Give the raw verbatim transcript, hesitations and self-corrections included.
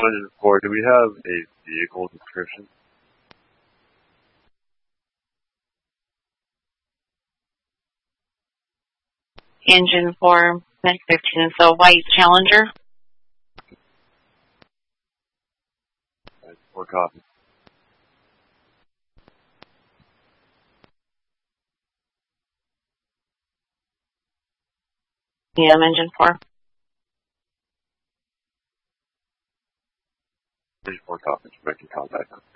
Engine four, do we have a vehicle description? Engine four, Med fifteen, it's a white Challenger. Right, four copies. Yeah, I'm engine four. Four copies, making contact.